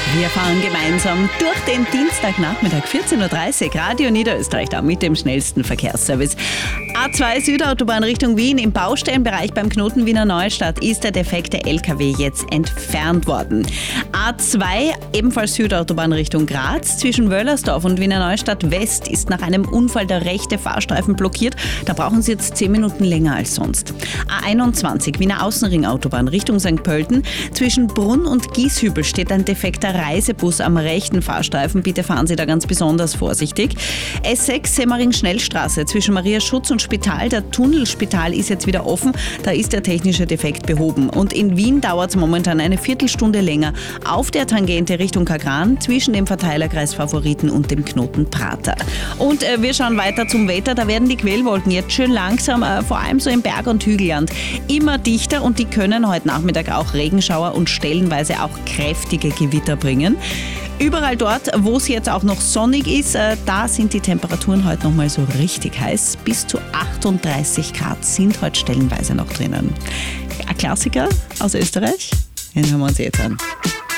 Wir fahren gemeinsam durch den Dienstagnachmittag, 14.30 Uhr, Radio Niederösterreich, da mit dem schnellsten Verkehrsservice. A2 Südautobahn Richtung Wien, im Baustellenbereich beim Knoten Wiener Neustadt ist der defekte LKW jetzt entfernt worden. A2 ebenfalls Südautobahn Richtung Graz, zwischen Wöllersdorf und Wiener Neustadt West ist nach einem Unfall der rechte Fahrstreifen blockiert. Da brauchen Sie jetzt 10 Minuten länger als sonst. A21 Wiener Außenringautobahn Richtung St. Pölten, zwischen Brunn und Gieshübel steht ein defekter Reisebus am rechten Fahrstreifen. Bitte fahren Sie da ganz besonders vorsichtig. S6 Semmering-Schnellstraße zwischen Mariaschutz und Spital. Der Tunnelspital ist jetzt wieder offen. Da ist der technische Defekt behoben. Und in Wien dauert es momentan eine Viertelstunde länger auf der Tangente Richtung Kagran zwischen dem Verteilerkreis Favoriten und dem Knoten Prater. Und wir schauen weiter zum Wetter. Da werden die Quellwolken jetzt schön langsam, vor allem so im Berg- und Hügelland, immer dichter und die können heute Nachmittag auch Regenschauer und stellenweise auch kräftige Gewitter bringen. Überall dort, wo es jetzt auch noch sonnig ist, da sind die Temperaturen heute noch mal so richtig heiß. Bis zu 38 Grad sind heute stellenweise noch drinnen. Ein Klassiker aus Österreich, den hören wir uns jetzt an.